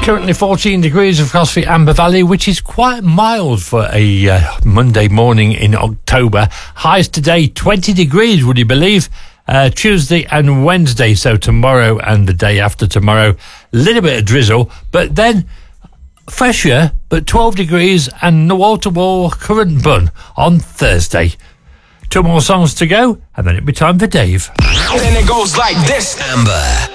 Currently 14 degrees across the Amber Valley, which is quite mild for a Monday morning in October. Highs today 20 degrees, would you believe? Tuesday and Wednesday, so tomorrow and the day after tomorrow, a little bit of drizzle, but then fresher, but 12 degrees and the wall-to-wall current bun on Thursday. 2 more songs to go, and then it'll be time for Dave. Then it goes like this. Amber.